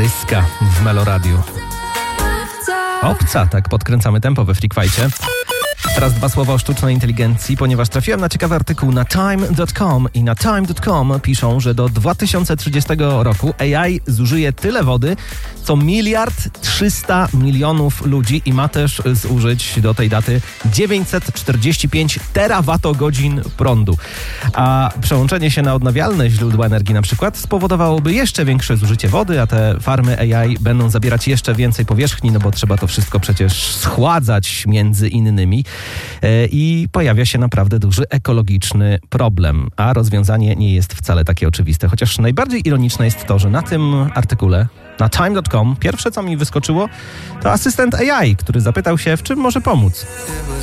Maryska w Meloradiu. Obca, tak podkręcamy tempo we Freak Fight'cie. Teraz 2 słowa o sztucznej inteligencji, ponieważ trafiłem na ciekawy artykuł na time.com i na time.com piszą, że do 2030 roku AI zużyje tyle wody, co 1,3 miliarda ludzi i ma też zużyć do tej daty 945 terawatogodzin prądu. A przełączenie się na odnawialne źródła energii na przykład spowodowałoby jeszcze większe zużycie wody, a te farmy AI będą zabierać jeszcze więcej powierzchni, no bo trzeba to wszystko przecież schładzać między innymi. I pojawia się naprawdę duży ekologiczny problem, a rozwiązanie nie jest wcale takie oczywiste. Chociaż najbardziej ironiczne jest to, że na tym artykule, na time.com, pierwsze co mi wyskoczyło, to asystent AI, który zapytał się, w czym może pomóc.